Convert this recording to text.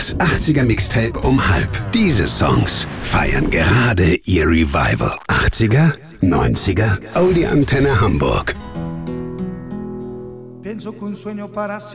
Das 80er Mixtape um halb. Diese Songs feiern gerade ihr Revival. 80er, 90er, Oldie Antenne Hamburg. Pienso que un sueño para